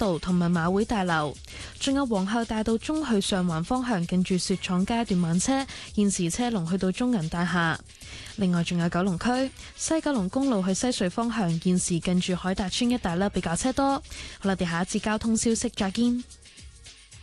路同埋馬會大樓，仲有皇后大道中去上環方向近住雪廠街段慢車，現時車龍去到中銀大廈。另外仲有九龍區西九龍公路去西隧方向，現時近住海達邨一帶比較車多。好啦，我哋下一節交通消息再見。